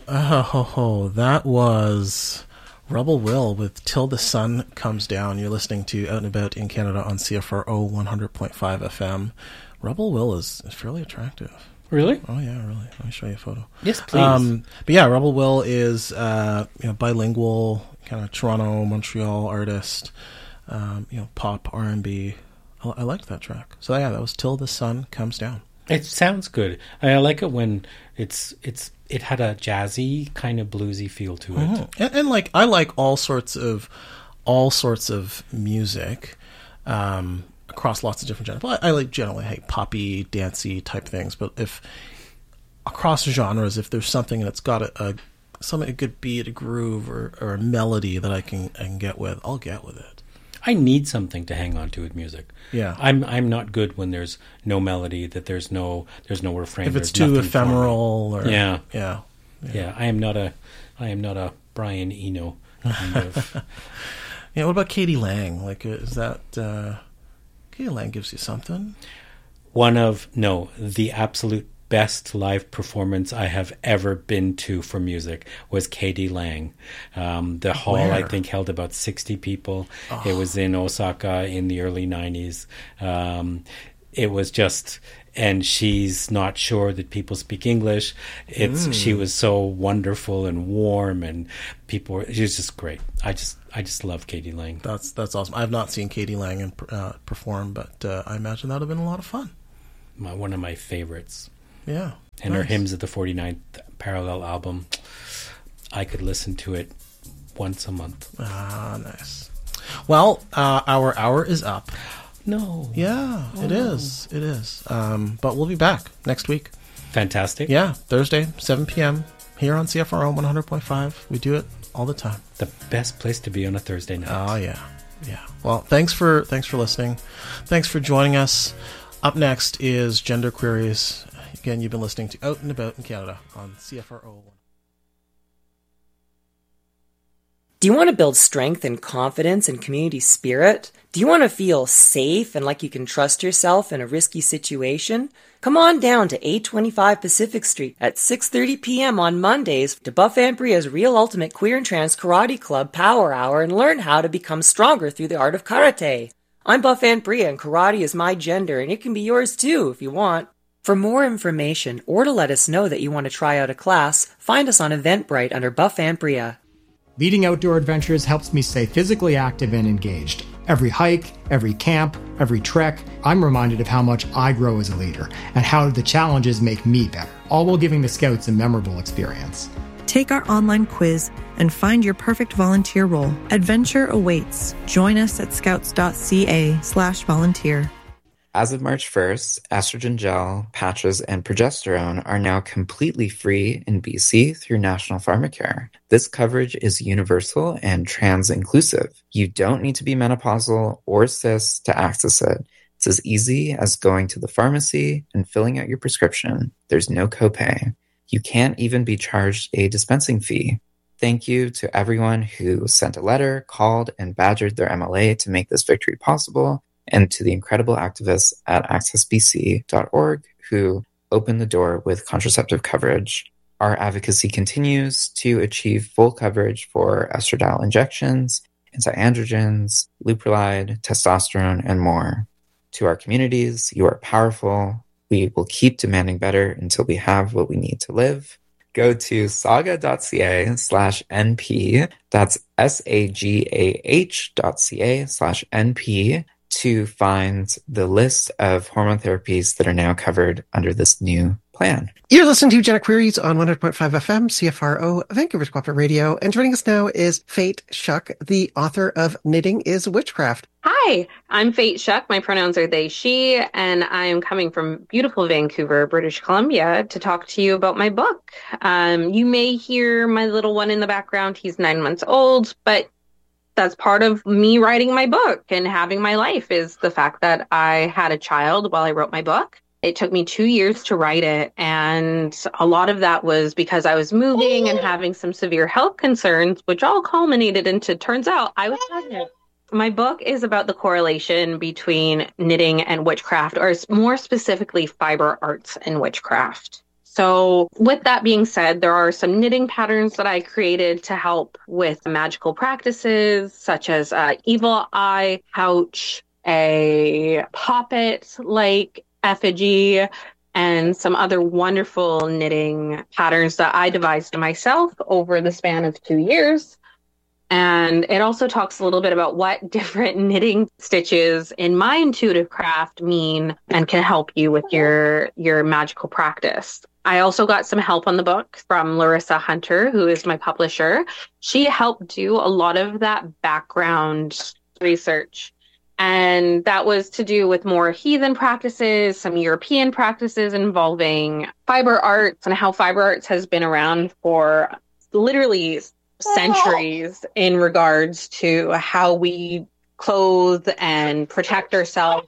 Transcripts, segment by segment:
Oh, that was Rebel Will with Till the Sun Comes Down. You're listening to Out and About in Canada on CFRO 100.5 FM. Rebel Will is fairly attractive. Really? Oh, yeah, really. Let me show you a photo. Yes, please. But yeah, Rebel Will is bilingual, kind of Toronto, Montreal artist, pop, R&B. I liked that track. So yeah, that was Till the Sun Comes Down. It sounds good. I like it when it had a jazzy kind of bluesy feel to it. Mm-hmm. And like I like all sorts of music across lots of different genres. But I like generally poppy, dancey type things. But if across genres, if there's something that's got a good beat, a groove, or a melody that I can get with, I'll get with it. I need something to hang on to with music. Yeah, I'm not good when there's no melody, that there's no refrain. If it's too ephemeral, or yeah. I am not a Brian Eno kind of. Yeah. What about Katie Lang? Like, is that Katie Lang gives you something? The absolute best live performance I have ever been to for music was Katie Lang. The hall, Where? I think, held about 60 people. Oh. It was in Osaka in the early 90s. It was just, and she's not sure that people speak English. She was so wonderful and warm, and she was just great. I just love Katie Lang. That's awesome. I've not seen Katie Lang perform, but I imagine that would have been a lot of fun. One of my favorites. Yeah. And nice. her Hymns of the 49th Parallel album, I could listen to it once a month. Ah, nice. Well, our hour is up. No. Yeah, it is. It is. But we'll be back next week. Fantastic. Yeah, Thursday, 7 p.m. here on CFRO 100.5. We do it all the time. The best place to be on a Thursday night. Oh, yeah. Yeah. Well, thanks for listening. Thanks for joining us. Up next is Gender Queries. Again, you've been listening to Out and About in Canada on CFRO. Do you want to build strength and confidence and community spirit? Do you want to feel safe and like you can trust yourself in a risky situation? Come on down to 825 Pacific Street at 6:30 p.m. on Mondays to Buff Ambria's Real Ultimate Queer and Trans Karate Club Power Hour and learn how to become stronger through the art of karate. I'm Buff Ambria and karate is my gender, and it can be yours too if you want. For more information or to let us know that you want to try out a class, find us on Eventbrite under Buff Ambria. Leading outdoor adventures helps me stay physically active and engaged. Every hike, every camp, every trek, I'm reminded of how much I grow as a leader and how the challenges make me better, all while giving the Scouts a memorable experience. Take our online quiz and find your perfect volunteer role. Adventure awaits. Join us at scouts.ca/volunteer. As of March 1st, estrogen gel, patches, and progesterone are now completely free in BC through National Pharmacare. This coverage is universal and trans-inclusive. You don't need to be menopausal or cis to access it. It's as easy as going to the pharmacy and filling out your prescription. There's no copay. You can't even be charged a dispensing fee. Thank you to everyone who sent a letter, called, and badgered their MLA to make this victory possible, and to the incredible activists at accessbc.org who opened the door with contraceptive coverage. Our advocacy continues to achieve full coverage for estradiol injections, anti-androgens, leuprolide, testosterone, and more. To our communities, you are powerful. We will keep demanding better until we have what we need to live. Go to saga.ca/NP, that's sagah.ca/NP, to find the list of hormone therapies that are now covered under this new plan. You're listening to Gender Queries on 100.5 FM, CFRO, Vancouver's Cooperative Radio. And joining us now is Fate Shuck, the author of Knitting is Witchcraft. Hi, I'm Fate Shuck. My pronouns are they, she, and I am coming from beautiful Vancouver, British Columbia, to talk to you about my book. You may hear my little one in the background. He's 9 months old, but that's part of me writing my book and having my life, is the fact that I had a child while I wrote my book. It took me 2 years to write it, and a lot of that was because I was moving and having some severe health concerns, which all culminated into, turns out, I was pregnant. My book is about the correlation between knitting and witchcraft, or more specifically, fiber arts and witchcraft. So with that being said, there are some knitting patterns that I created to help with magical practices, such as evil eye pouch, a poppet-like effigy, and some other wonderful knitting patterns that I devised myself over the span of 2 years. And it also talks a little bit about what different knitting stitches in my intuitive craft mean and can help you with your magical practice. I also got some help on the book from Larissa Hunter, who is my publisher. She helped do a lot of that background research. And that was to do with more heathen practices, some European practices involving fiber arts, and how fiber arts has been around for literally centuries in regards to how we clothe and protect ourselves.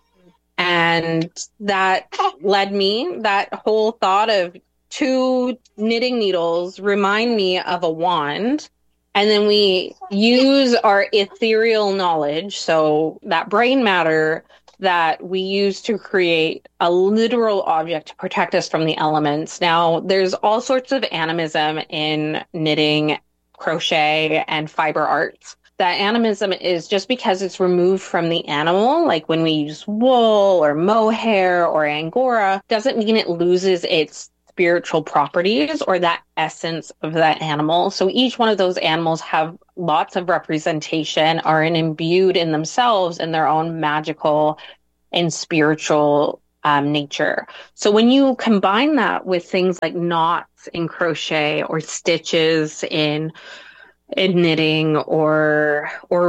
And that led me, that whole thought of 2 knitting needles remind me of a wand. And then we use our ethereal knowledge, so that brain matter that we use to create a literal object to protect us from the elements. Now, there's all sorts of animism in knitting, crochet, and fiber arts. That animism is just because it's removed from the animal, like when we use wool or mohair or angora, doesn't mean it loses its spiritual properties or that essence of that animal. So each one of those animals have lots of representation, are imbued in themselves in their own magical and spiritual nature. So when you combine that with things like knots in crochet or stitches in knitting or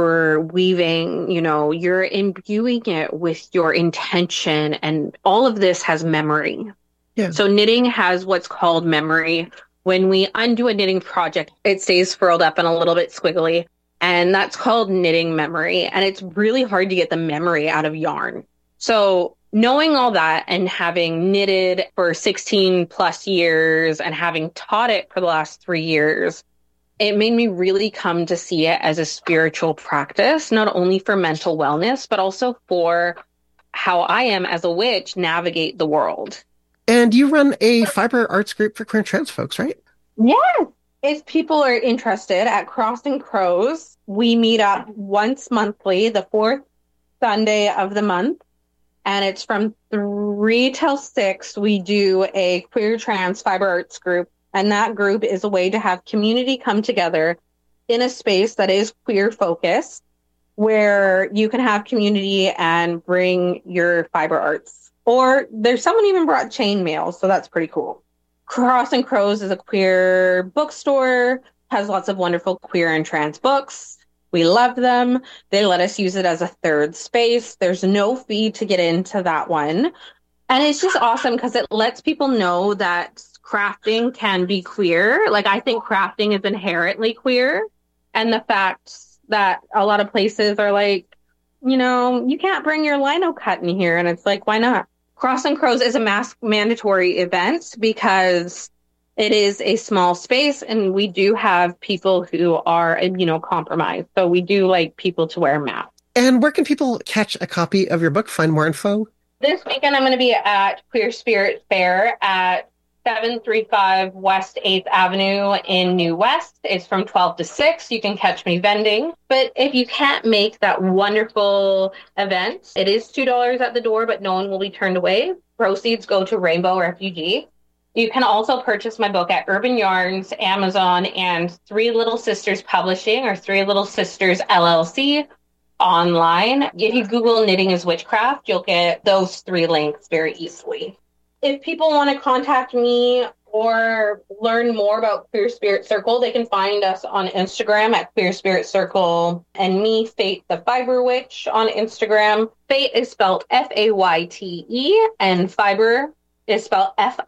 weaving, you're imbuing it with your intention, and all of this has memory. Yeah. So knitting has what's called memory. When we undo a knitting project, it stays furled up and a little bit squiggly, and that's called knitting memory. And it's really hard to get the memory out of yarn. So knowing all that and having knitted for 16 plus years and having taught it for the last 3 years, it made me really come to see it as a spiritual practice, not only for mental wellness, but also for how I am as a witch navigate the world. And you run a fiber arts group for queer and trans folks, right? Yes. If people are interested, at Crossing Crows, we meet up once monthly, the 4th Sunday of the month. And it's from 3 till 6. We do a queer trans fiber arts group. And that group is a way to have community come together in a space that is queer focused, where you can have community and bring your fiber arts. Or there's someone even brought chainmail, so that's pretty cool. Crossing Crows is a queer bookstore, has lots of wonderful queer and trans books. We love them. They let us use it as a third space. There's no fee to get into that one. And it's just awesome because it lets people know that crafting can be queer. Like, I think crafting is inherently queer. And the fact that a lot of places are like, you can't bring your lino cut in here. And it's like, why not? Crossing Crows is a mask mandatory event because it is a small space, and we do have people who are immunocompromised. So we do like people to wear masks. And where can people catch a copy of your book, find more info? This weekend, I'm going to be at Queer Spirit Fair at 735 West 8th Avenue in New West. It's from 12 to 6. You can catch me vending. But if you can't make that wonderful event, it is $2 at the door, but no one will be turned away. Proceeds go to Rainbow Refugee. You can also purchase my book at Urban Yarns, Amazon, and Three Little Sisters Publishing, or Three Little Sisters LLC online. If you Google Knitting is Witchcraft, you'll get those 3 links very easily. If people want to contact me or learn more about Queer Spirit Circle, they can find us on Instagram at Queer Spirit Circle, and me, Fate the Fiber Witch, on Instagram. Fate is spelled Fayte, and Fiber is spelled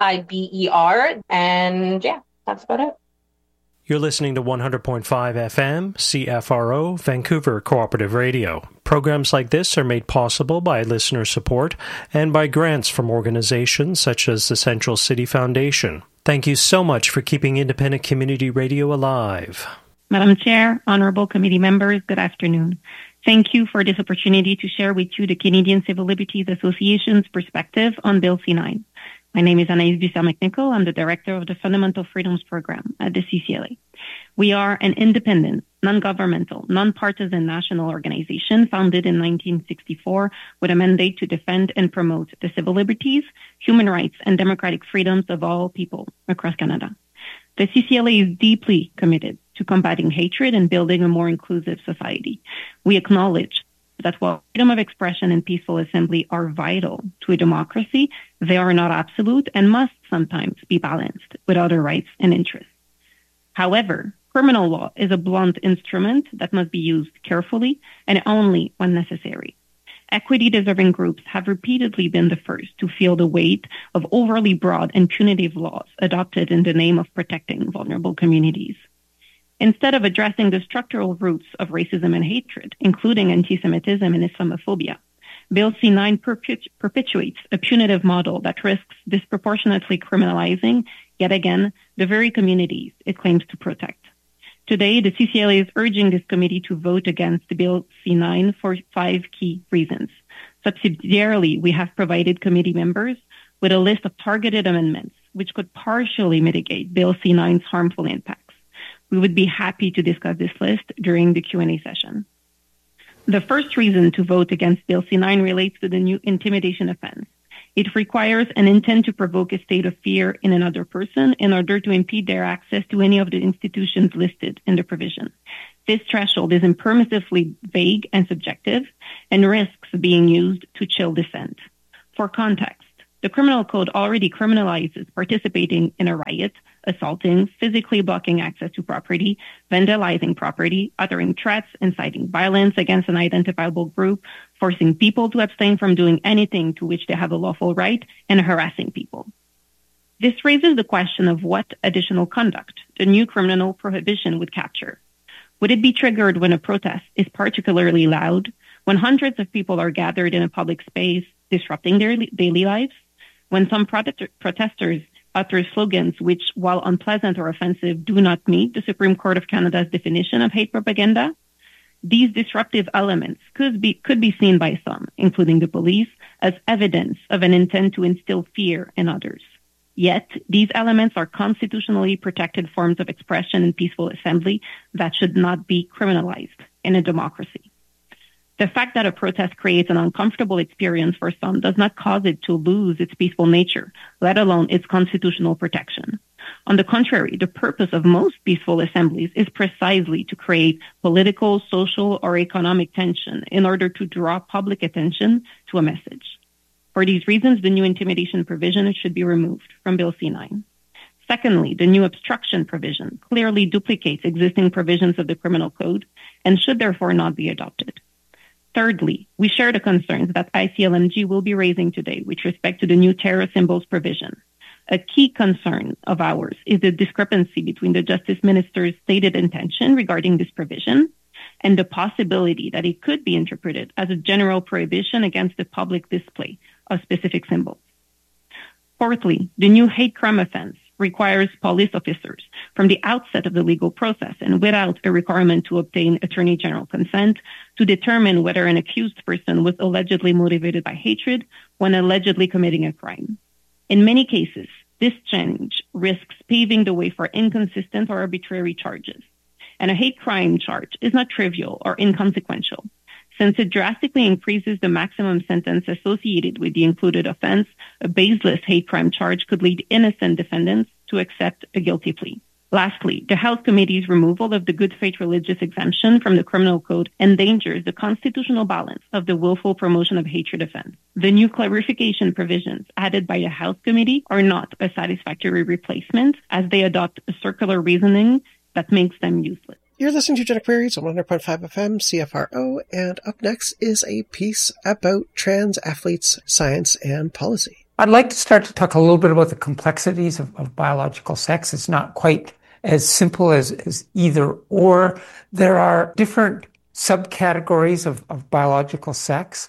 Fiber. And yeah, that's about it. You're listening to 100.5 FM, CFRO, Vancouver Cooperative Radio. Programs like this are made possible by listener support and by grants from organizations such as the Central City Foundation. Thank you so much for keeping independent community radio alive. Madam Chair, honorable committee members, good afternoon. Thank you for this opportunity to share with you the Canadian Civil Liberties Association's perspective on Bill C-9. My name is Anaïs Busser-McNichol. I'm the director of the Fundamental Freedoms Program at the CCLA. We are an independent, non-governmental, non-partisan national organization founded in 1964 with a mandate to defend and promote the civil liberties, human rights, and democratic freedoms of all people across Canada. The CCLA is deeply committed to combating hatred and building a more inclusive society. We acknowledge that while freedom of expression and peaceful assembly are vital to a democracy, they are not absolute and must sometimes be balanced with other rights and interests. However, criminal law is a blunt instrument that must be used carefully and only when necessary. Equity-deserving groups have repeatedly been the first to feel the weight of overly broad and punitive laws adopted in the name of protecting vulnerable communities. Instead of addressing the structural roots of racism and hatred, including anti-Semitism and Islamophobia, Bill C-9 perpetuates a punitive model that risks disproportionately criminalizing, yet again, the very communities it claims to protect. Today, the CCLA is urging this committee to vote against Bill C-9 for 5 key reasons. Subsidiarily, we have provided committee members with a list of targeted amendments which could partially mitigate Bill C-9's harmful impacts. We would be happy to discuss this list during the Q&A session. The first reason to vote against Bill C-9 relates to the new intimidation offense. It requires an intent to provoke a state of fear in another person in order to impede their access to any of the institutions listed in the provision. This threshold is impermissibly vague and subjective and risks being used to chill dissent. For context, the criminal code already criminalizes participating in a riot, assaulting, physically blocking access to property, vandalizing property, uttering threats, inciting violence against an identifiable group, forcing people to abstain from doing anything to which they have a lawful right, and harassing people. This raises the question of what additional conduct the new criminal prohibition would capture. Would it be triggered when a protest is particularly loud, when hundreds of people are gathered in a public space, disrupting their daily lives? When some protesters utter slogans which, while unpleasant or offensive, do not meet the Supreme Court of Canada's definition of hate propaganda? These disruptive elements could be seen by some, including the police, as evidence of an intent to instill fear in others. Yet, these elements are constitutionally protected forms of expression and peaceful assembly that should not be criminalized in a democracy. The fact that a protest creates an uncomfortable experience for some does not cause it to lose its peaceful nature, let alone its constitutional protection. On the contrary, the purpose of most peaceful assemblies is precisely to create political, social, or economic tension in order to draw public attention to a message. For these reasons, the new intimidation provision should be removed from Bill C-9. Secondly, the new obstruction provision clearly duplicates existing provisions of the criminal code and should therefore not be adopted. Thirdly, we share the concerns that ICLMG will be raising today with respect to the new terror symbols provision. A key concern of ours is the discrepancy between the Justice Minister's stated intention regarding this provision and the possibility that it could be interpreted as a general prohibition against the public display of specific symbols. Fourthly, the new hate crime offense requires police officers from the outset of the legal process and without a requirement to obtain Attorney General consent to determine whether an accused person was allegedly motivated by hatred when allegedly committing a crime. In many cases, this change risks paving the way for inconsistent or arbitrary charges. And a hate crime charge is not trivial or inconsequential. Since it drastically increases the maximum sentence associated with the included offense, a baseless hate crime charge could lead innocent defendants to accept a guilty plea. Lastly, the Health Committee's removal of the good faith religious exemption from the criminal code endangers the constitutional balance of the willful promotion of hatred offense. The new clarification provisions added by the Health Committee are not a satisfactory replacement as they adopt a circular reasoning that makes them useless. You're listening to Gender Queries on 100.5 FM CFRO, and up next is a piece about trans athletes, science, and policy. I'd like to start to talk a little bit about the complexities of biological sex. It's not quite as simple as either or. There are different subcategories of biological sex,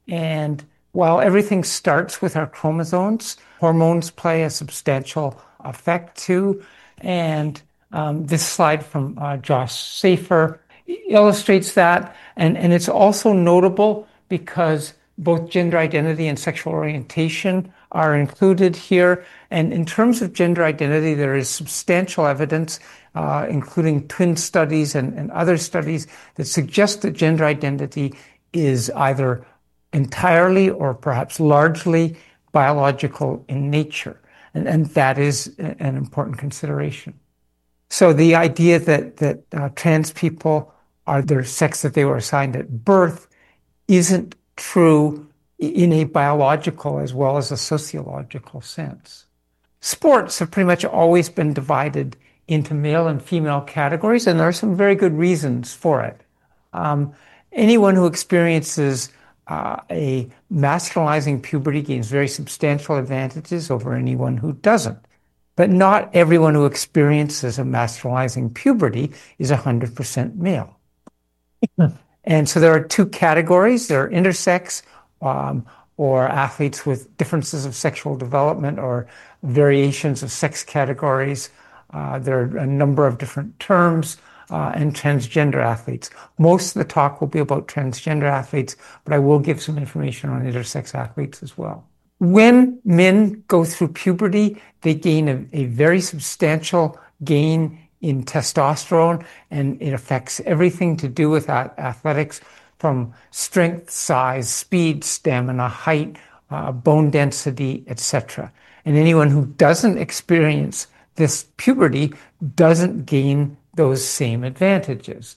and while everything starts with our chromosomes, hormones play a substantial effect too, and this slide from Josh Safer illustrates that, and it's also notable because both gender identity and sexual orientation are included here. And in terms of gender identity, there is substantial evidence, including twin studies and other studies, that suggest that gender identity is either entirely or perhaps largely biological in nature. And that is an important consideration. So the idea that trans people are their sex that they were assigned at birth isn't true in a biological as well as a sociological sense. Sports have pretty much always been divided into male and female categories, and there are some very good reasons for it. Anyone who experiences a masculinizing puberty gains very substantial advantages over anyone who doesn't. But not everyone who experiences a masculinizing puberty is 100% male. And so there are two categories. There are intersex, or athletes with differences of sexual development or variations of sex categories. There are a number of different terms, and transgender athletes. Most of the talk will be about transgender athletes, but I will give some information on intersex athletes as well. When men go through puberty, they gain a very substantial gain in testosterone, and it affects everything to do with athletics, from strength, size, speed, stamina, height, bone density, etc. And anyone who doesn't experience this puberty doesn't gain those same advantages.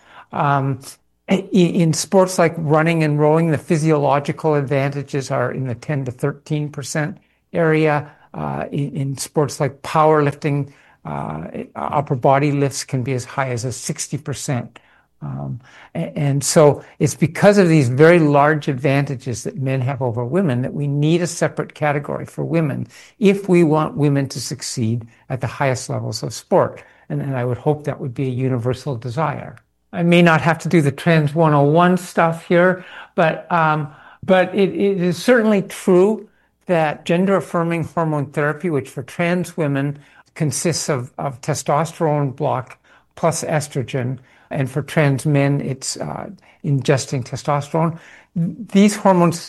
In sports like running and rowing, the physiological advantages are in the 10 to 13% area. In sports like powerlifting, upper body lifts can be as high as 60%. And so it's because of these very large advantages that men have over women that we need a separate category for women if we want women to succeed at the highest levels of sport. And I would hope that would be a universal desire. I may not have to do the Trans 101 stuff here, but it is certainly true that gender-affirming hormone therapy, which for trans women consists of testosterone block plus estrogen, and for trans men, it's ingesting testosterone. These hormones,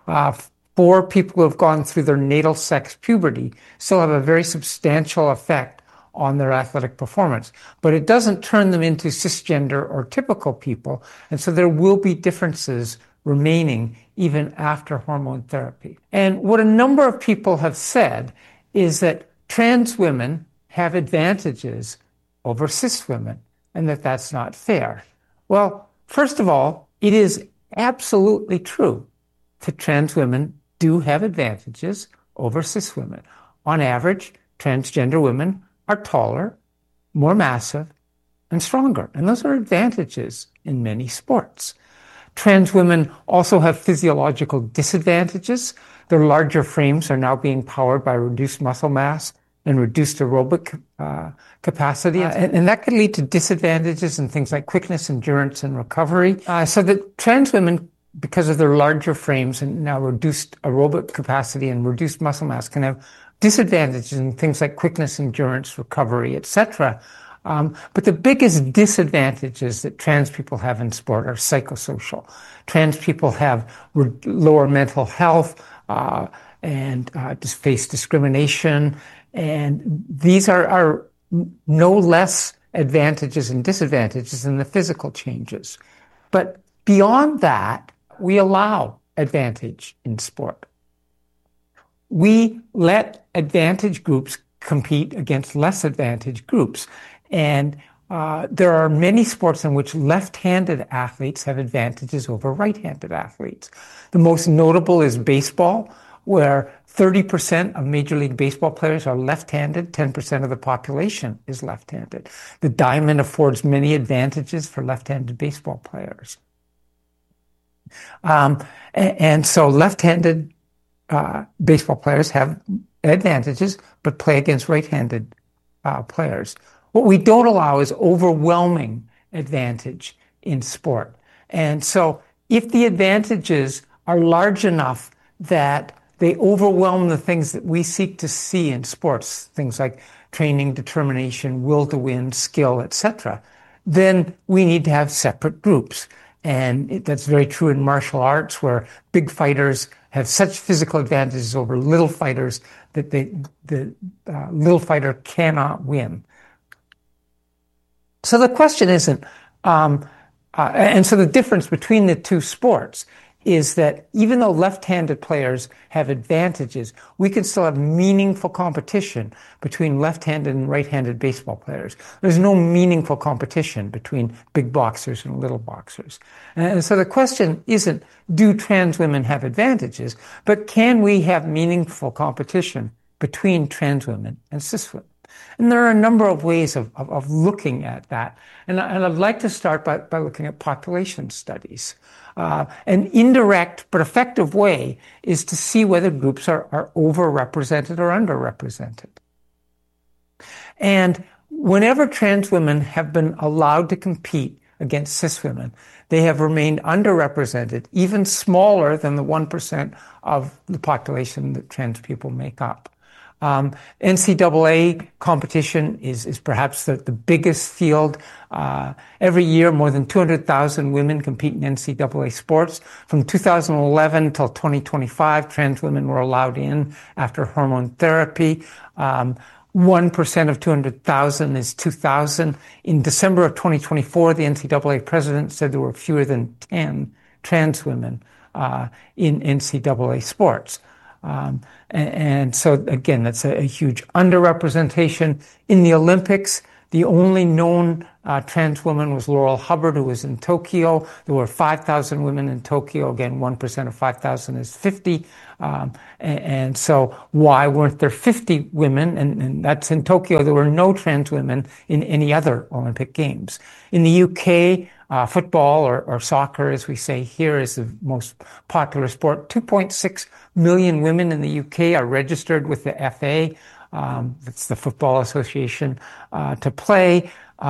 for people who have gone through their natal sex puberty, still have a very substantial effect on their athletic performance. But it doesn't turn them into cisgender or typical people, and so there will be differences remaining even after hormone therapy. And what a number of people have said is that trans women have advantages over cis women, and that that's not fair. Well, first of all, it is absolutely true that trans women do have advantages over cis women. On average, transgender women are taller, more massive, and stronger, and those are advantages in many sports. Trans women also have physiological disadvantages. Their larger frames are now being powered by reduced muscle mass and reduced aerobic capacity. And that could lead to disadvantages in things like quickness, endurance, and recovery. So that trans women, because of their larger frames and now reduced aerobic capacity and reduced muscle mass, can have disadvantages in things like quickness, endurance, recovery, etc. But the biggest disadvantages that trans people have in sport are psychosocial. Trans people have lower mental health and face discrimination. And these are no less advantages and disadvantages than the physical changes. But beyond that, we allow advantage in sport. We let advantage groups compete against less advantaged groups. And there are many sports in which left-handed athletes have advantages over right-handed athletes. The most notable is baseball, where 30% of Major League Baseball players are left-handed, 10% of the population is left-handed. The diamond affords many advantages for left-handed baseball players. And so left-handed baseball players have advantages, but play against right-handed players. What we don't allow is overwhelming advantage in sport. And so if the advantages are large enough that they overwhelm the things that we seek to see in sports, things like training, determination, will to win, skill, etc., then we need to have separate groups. And that's very true in martial arts, where big fighters have such physical advantages over little fighters that the little fighter cannot win. So the question isn't, and so the difference between the two sports is that even though left-handed players have advantages, we can still have meaningful competition between left-handed and right-handed baseball players. There's no meaningful competition between big boxers and little boxers. And so the question isn't, do trans women have advantages, but can we have meaningful competition between trans women and cis women? And there are a number of ways of looking at that. And I'd like to start by looking at population studies. An indirect but effective way is to see whether groups are overrepresented or underrepresented. And whenever trans women have been allowed to compete against cis women, they have remained underrepresented, even smaller than the 1% of the population that trans people make up. NCAA competition is perhaps the biggest field. Every year, more than 200,000 women compete in NCAA sports. From 2011 till 2025, trans women were allowed in after hormone therapy. 1% of 200,000 is 2,000. In December of 2024, the NCAA president said there were fewer than 10 trans women in NCAA sports. And so, again, that's a huge underrepresentation. In the Olympics, the only known trans woman was Laurel Hubbard, who was in Tokyo. There were 5,000 women in Tokyo. Again, 1% of 5,000 is 50. And so why weren't there 50 women? And that's in Tokyo. There were no trans women in any other Olympic Games. In the UK, football or soccer, as we say here, is the most popular sport. 2.6 million women in the UK are registered with the FA. That's the Football Association, to play.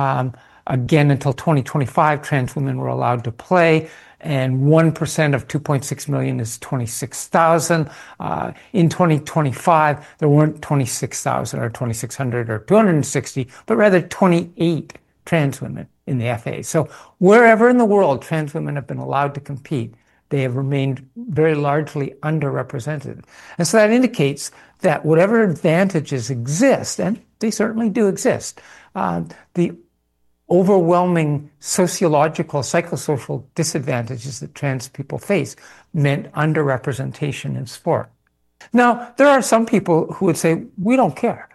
Again, until 2025, trans women were allowed to play, and 1% of 2.6 million is 26,000. In 2025, there weren't 26,000 or 2,600 or 260, but rather 28 trans women in the FA. So wherever in the world trans women have been allowed to compete, they have remained very largely underrepresented. And so that indicates that whatever advantages exist, and they certainly do exist, the overwhelming sociological, psychosocial disadvantages that trans people face meant underrepresentation in sport. Now, there are some people who would say, we don't care.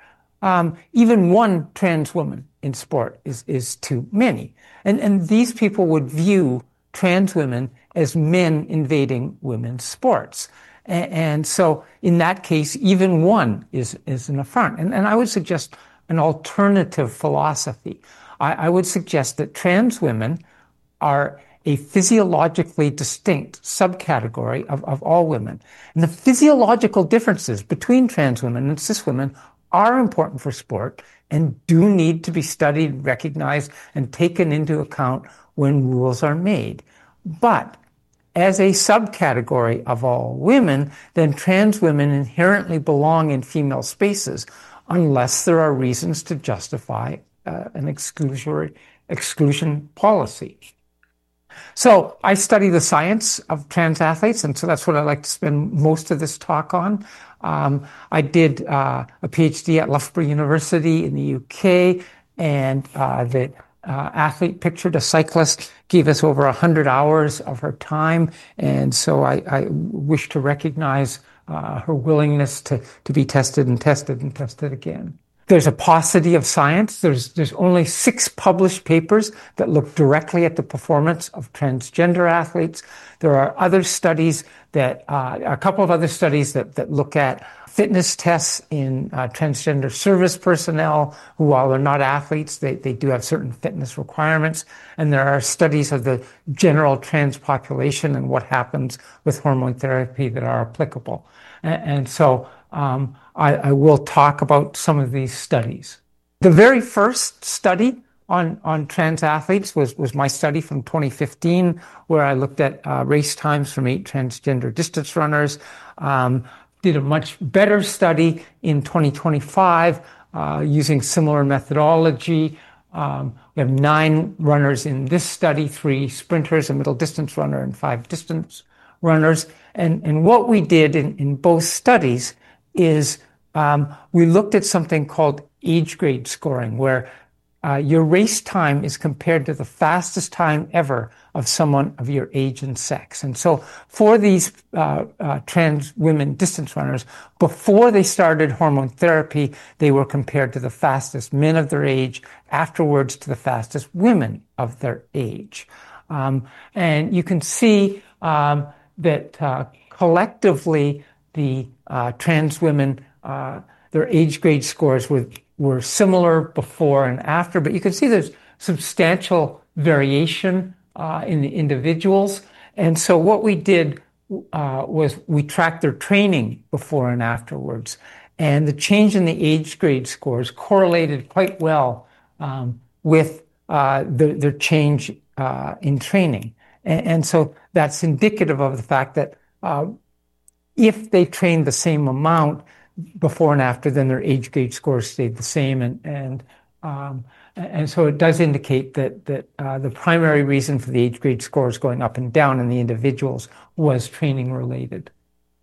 Even one trans woman in sport is too many. And these people would view trans women as men invading women's sports. And so in that case, even one is an affront. And I would suggest an alternative philosophy. I would suggest that trans women are a physiologically distinct subcategory of all women. And the physiological differences between trans women and cis women are important for sport and do need to be studied, recognized, and taken into account when rules are made. But as a subcategory of all women, then trans women inherently belong in female spaces unless there are reasons to justify an exclusion policy. So I study the science of trans athletes, and so that's what I'd like to spend most of this talk on. I did a PhD at Loughborough University in the UK, and the athlete pictured a cyclist gave us over 100 hours of her time, and so I wish to recognize her willingness to be tested and tested and tested again. There's a paucity of science. There's only 6 published papers that look directly at the performance of transgender athletes. There are other studies a couple of other studies that look at fitness tests in transgender service personnel who, while they're not athletes, they do have certain fitness requirements. And there are studies of the general trans population and what happens with hormone therapy that are applicable. And so I will talk about some of these studies. The very first study on trans athletes was my study from 2015, where I looked at race times from 8 transgender distance runners. Did a much better study in 2025 using similar methodology. We have 9 runners in this study, 3 sprinters, a middle distance runner, and 5 distance runners. And what we did in both studies is we looked at something called age grade scoring, where your race time is compared to the fastest time ever of someone of your age and sex. And so for these trans women distance runners, before they started hormone therapy, they were compared to the fastest men of their age, afterwards to the fastest women of their age. And you can see that collectively the trans women, their age grade scores were similar before and after, but you can see there's substantial variation in the individuals. And so what we did was we tracked their training before and afterwards. And the change in the age grade scores correlated quite well with their change in training. And so that's indicative of the fact that if they trained the same amount before and after, then their age grade scores stayed the same. And so it does indicate that the primary reason for the age grade scores going up and down in the individuals was training related.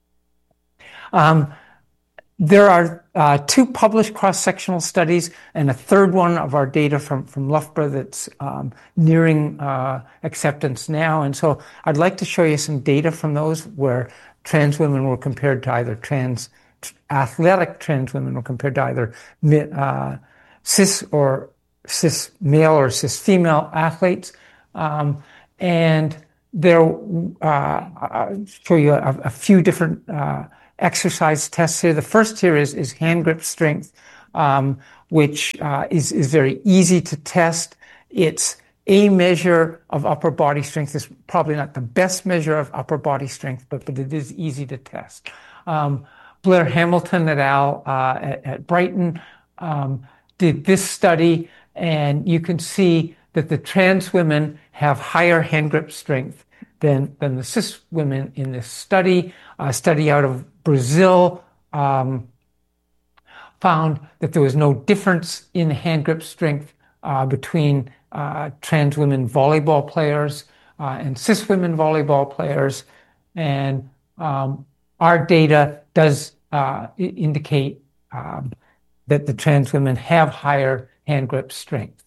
There are 2 published cross-sectional studies and a third one of our data from Loughborough that's nearing acceptance now. And so I'd like to show you some data from those where trans women were compared to either athletic trans women were compared to either cis male or cis female athletes. And there, I'll show you a few different exercise tests here. The first here is hand grip strength, which is very easy to test. It's a measure of upper body strength. It's probably not the best measure of upper body strength, but it is easy to test. Blair Hamilton et al. At Brighton did this study, and you can see that the trans women have higher hand grip strength than the cis women in this study. A study out of Brazil found that there was no difference in hand grip strength between trans women volleyball players and cis women volleyball players. And our data does indicate that the trans women have higher hand grip strength.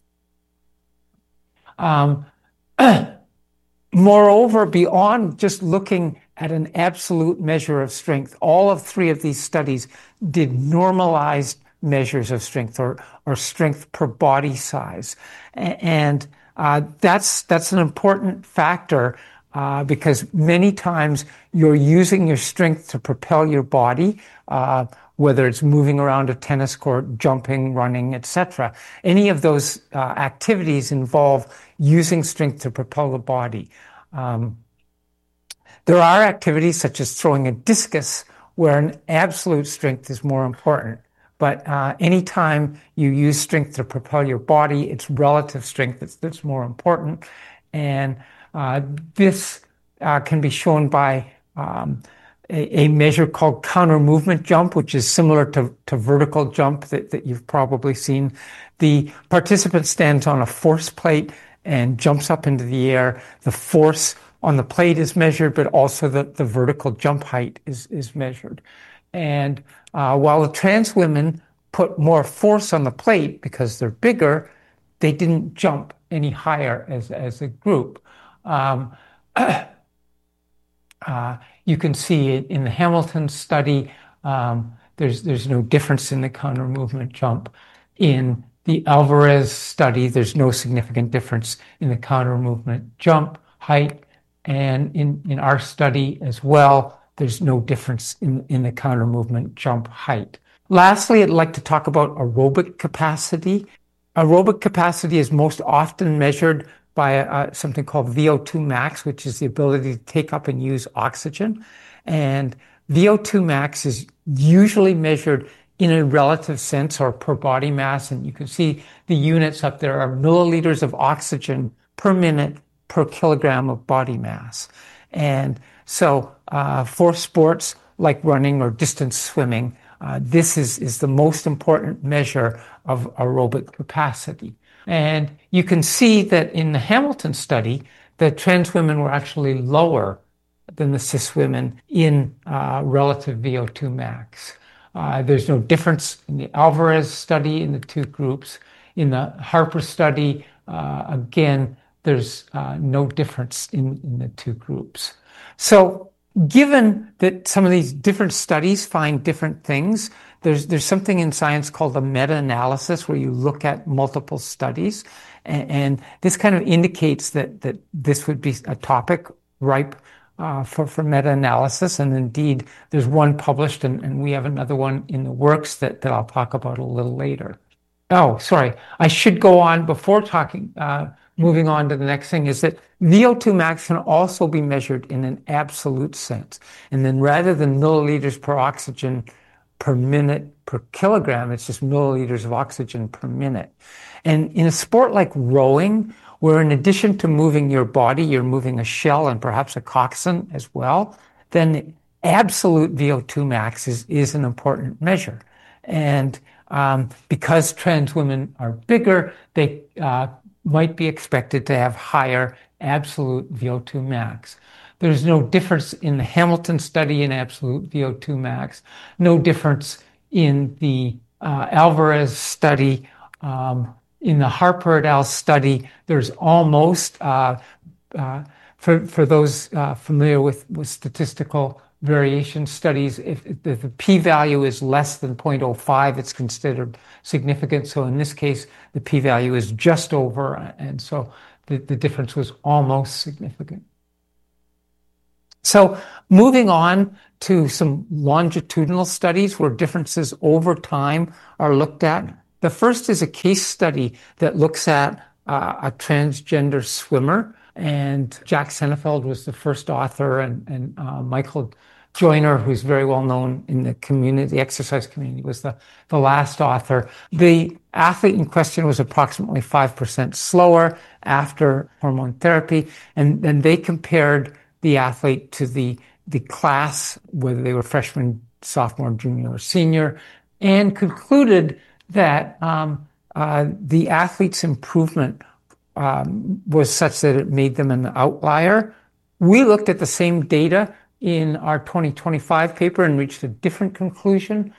Moreover, beyond just looking at an absolute measure of strength, all of 3 of these studies did normalized measures of strength or strength per body size. And that's an important factor because many times you're using your strength to propel your body, whether it's moving around a tennis court, jumping, running, etc. Any of those activities involve using strength to propel the body. There are activities such as throwing a discus where an absolute strength is more important. But anytime you use strength to propel your body, it's relative strength that's more important. And this can be shown by a measure called counter movement jump, which is similar to vertical jump that you've probably seen. The participant stands on a force plate and jumps up into the air. The force on the plate is measured, but also the vertical jump height is measured. And while the trans women put more force on the plate because they're bigger, they didn't jump any higher as a group. You can see it in the Hamilton study. There's no difference in the counter movement jump. In the Alvarez study, there's no significant difference in the counter movement jump height. And in our study as well, there's no difference in the counter movement jump height. Lastly, I'd like to talk about aerobic capacity. Aerobic capacity is most often measured by something called VO2 max, which is the ability to take up and use oxygen. And VO2 max is usually measured in a relative sense or per body mass. And you can see the units up there are milliliters of oxygen per minute per kilogram of body mass. And so for sports like running or distance swimming, this is the most important measure of aerobic capacity. And you can see that in the Hamilton study, the trans women were actually lower than the cis women in relative VO2 max. There's no difference in the Alvarez study in the two groups. In the Harper study, again, there's no difference in the two groups. So given that some of these different studies find different things, there's something in science called a meta-analysis where you look at multiple studies. And this kind of indicates that this would be a topic ripe for meta-analysis. And indeed, there's one published, and we have another one in the works that I'll talk about a little later. Oh, sorry. I should go on before moving on to the next thing, is that VO2 max can also be measured in an absolute sense. And then rather than milliliters per oxygen per minute per kilogram, it's just milliliters of oxygen per minute. And in a sport like rowing, where in addition to moving your body, you're moving a shell and perhaps a coxswain as well, then absolute VO2 max is an important measure. And because trans women are bigger, they might be expected to have higher absolute VO2 max. There's no difference in the Hamilton study in absolute VO2 max, no difference in the Alvarez study. In the Harper et al. Study, there's almost, for those familiar with statistical variation studies, if the p-value is less than 0.05, it's considered significant. So in this case, the p-value is just over, and so the difference was almost significant. So moving on to some longitudinal studies where differences over time are looked at. The first is a case study that looks at a transgender swimmer, and Jack Sennefeld was the first author, and Michael Joyner, who's very well known in the community, the exercise community, was the last author. The athlete in question was approximately 5% slower after hormone therapy, and then they compared the athlete to the class, whether they were freshman, sophomore, junior, or senior, and concluded that the athlete's improvement was such that it made them an outlier. We looked at the same data in our 2025 paper and reached a different conclusion.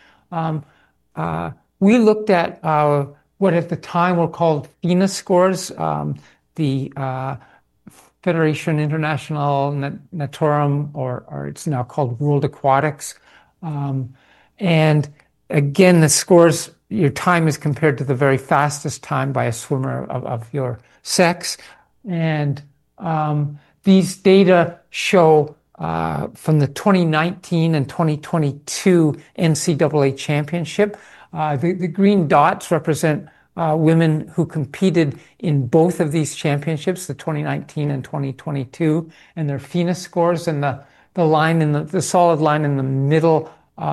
We looked at what at the time were called FINA scores, the Federation International Natorum, or it's now called World Aquatics. And again, the scores, your time is compared to the very fastest time by a swimmer of your sex. And these data show from the 2019 and 2022 NCAA championship, the green dots represent women who competed in both of these championships, the 2019 and 2022, and their FINA scores, and the line in the solid line in the middle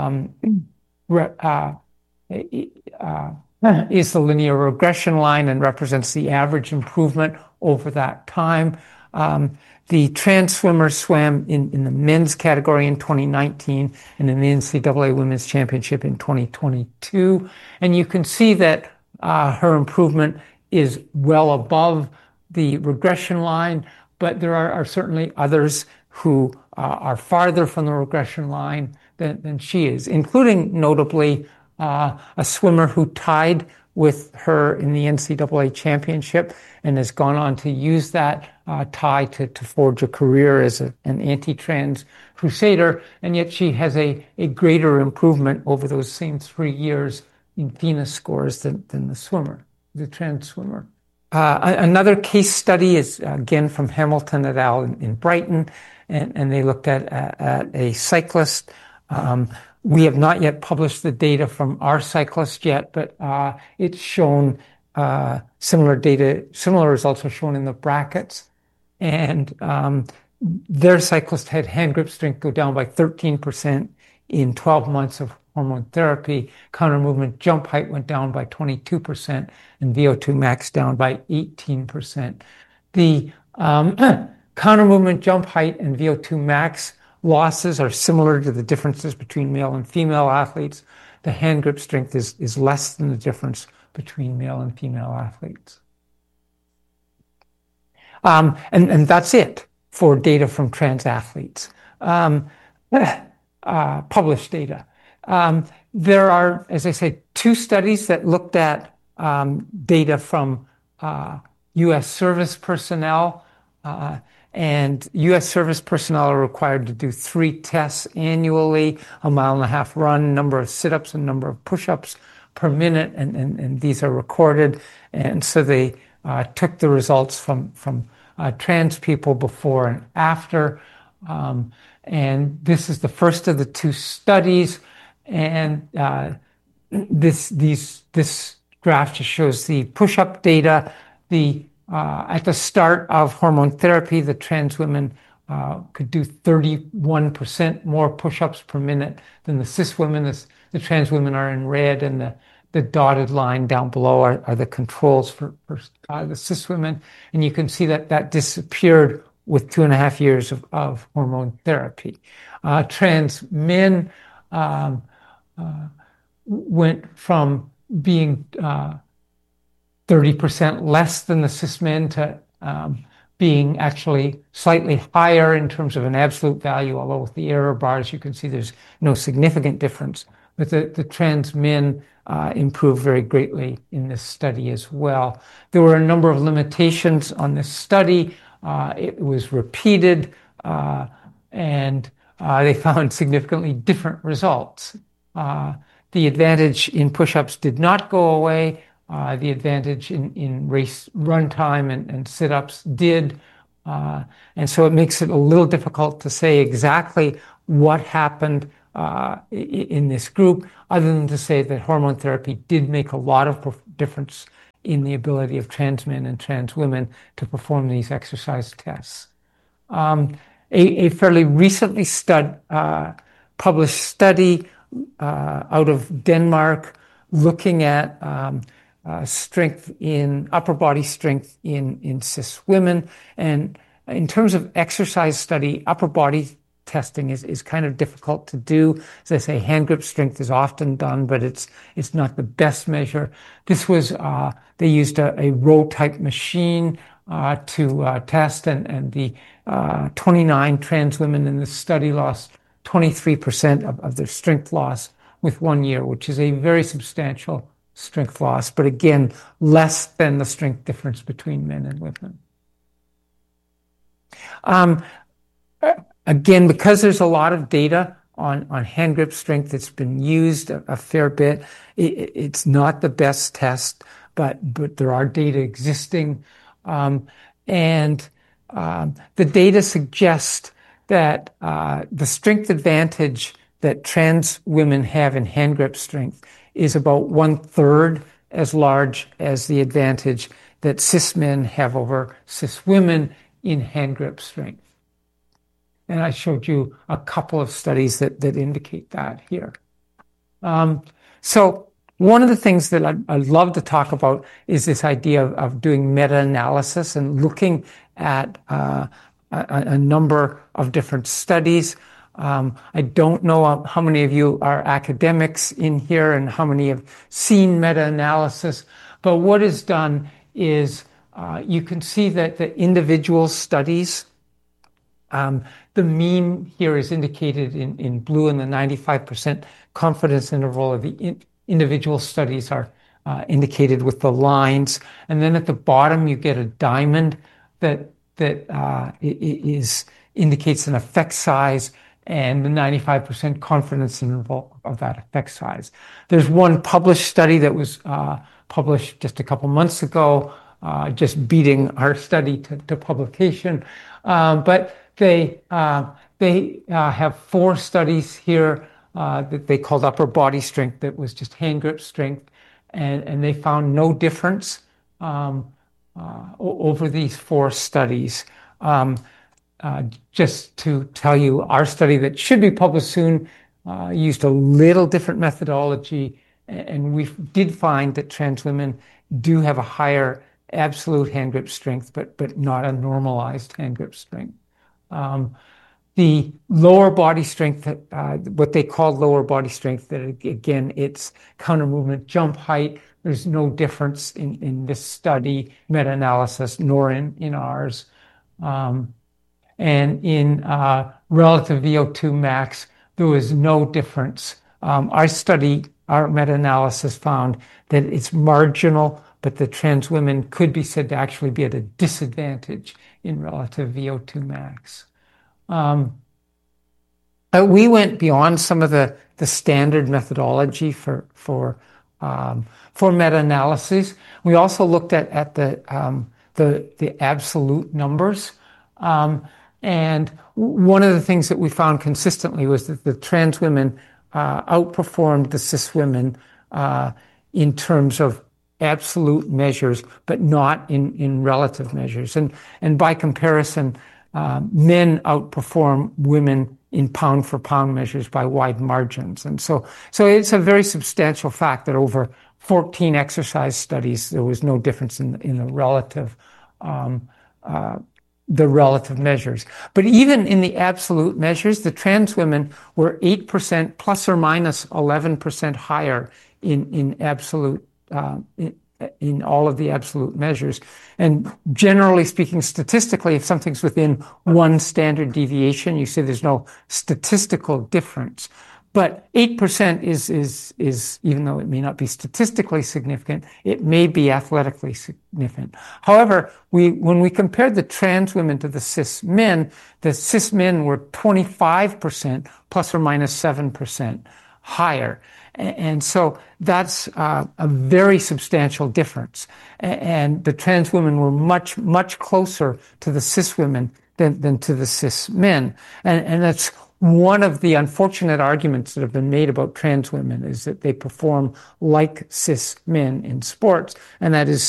is the linear regression line and represents the average improvement over that time. The trans swimmers swam in the men's category in 2019 and in the NCAA Women's Championship in 2022. And you can see that her improvement is well above the regression line, but there are certainly others who are farther from the regression line than she is, including notably a swimmer who tied with her in the NCAA championship and has gone on to use that tie to forge a career as an anti-trans crusader, and yet she has a greater improvement over those same 3 years in FINA scores than the swimmer, the trans swimmer. Another case study is again from Hamilton et al. In Brighton, and they looked at a cyclist. We have not yet published the data from our cyclist yet, but it's shown similar results are shown in the brackets. And their cyclist had hand grip strength go down by 13% in 12 months of hormone therapy. Counter movement jump height went down by 22%, and VO2 max down by 18%. The counter movement jump height and VO2 max losses are similar to the differences between male and female athletes. The hand grip strength is less than the difference between male and female athletes. And that's it for data from trans athletes. published data. There are, as I say, 2 studies that looked at data from U.S. service personnel, and U.S. service personnel are required to do 3 tests annually, a 1.5 mile run, number of sit-ups and number of push-ups per minute, and these are recorded. And so they took the results from trans people before and after. And this is the first of the 2 studies. And this graph just shows the push-up data. At the start of hormone therapy, the trans women could do 31% more push-ups per minute than the cis women. The trans women are in red, and the dotted line down below are the controls for the cis women. And you can see that disappeared with 2.5 years of hormone therapy. Trans men went from being 30% less than the cis men to being actually slightly higher in terms of an absolute value, although with the error bars you can see there's no significant difference. But the trans men improved very greatly in this study as well. There were a number of limitations on this study. It was repeated, and they found significantly different results. The advantage in push-ups did not go away. The advantage in race run time and sit-ups did. And so it makes it a little difficult to say exactly what happened in this group, other than to say that hormone therapy did make a lot of difference in the ability of trans men and trans women to perform these exercise tests. A fairly recently published study out of Denmark looking at strength in upper body strength in cis women. And in terms of exercise study, upper body testing is kind of difficult to do. As I say, hand grip strength is often done, but it's not the best measure. This was, they used a row type machine to test, and the 29 trans women in this study lost 23% of their strength loss with 1 year, which is a very substantial strength loss, but again, less than the strength difference between men and women. Again, because there's a lot of data on hand grip strength, it's been used a fair bit. It's not the best test, but there are data existing. And the data suggest that the strength advantage that trans women have in hand grip strength is about 1/3 as large as the advantage that cis men have over cis women in hand grip strength. And I showed you a couple of studies that indicate that here. So one of the things that I'd love to talk about is this idea of doing meta-analysis and looking at a number of different studies. I don't know how many of you are academics in here and how many have seen meta-analysis, but what is done is you can see that the individual studies, the mean here is indicated in blue, and the 95% confidence interval of the individual studies are indicated with the lines. And then at the bottom, you get a diamond that indicates an effect size and the 95% confidence interval of that effect size. There's one published study that was published just a couple months ago, just beating our study to publication. But they have 4 studies here that they called upper body strength, that was just hand grip strength, and they found no difference over these 4 studies. Just to tell you, our study that should be published soon used a little different methodology, and we did find that trans women do have a higher absolute hand grip strength, but not a normalized hand grip strength. The lower body strength, what they called lower body strength, that again, it's counter movement jump height. There's no difference in this study meta-analysis, nor in ours. And in relative VO2 max, there was no difference. Our meta-analysis found that it's marginal, but the trans women could be said to actually be at a disadvantage in relative VO2 max. We went beyond some of the standard methodology for meta-analyses. We also looked at the absolute numbers. And one of the things that we found consistently was that the trans women outperformed the cis women in terms of absolute measures, but not in relative measures. And by comparison, men outperform women in pound for pound measures by wide margins. And so it's a very substantial fact that over 14 exercise studies, there was no difference in the relative measures. But even in the absolute measures, the trans women were 8% plus or minus 11% higher in absolute, in all of the absolute measures. And generally speaking, statistically, if something's within one standard deviation, you say there's no statistical difference. But 8% is, even though it may not be statistically significant, it may be athletically significant. However, when we compared the trans women to the cis men were 25% plus or minus 7% higher. And so that's a very substantial difference. And the trans women were much, much closer to the cis women than to the cis men. And that's one of the unfortunate arguments that have been made about trans women, is that they perform like cis men in sports, and that is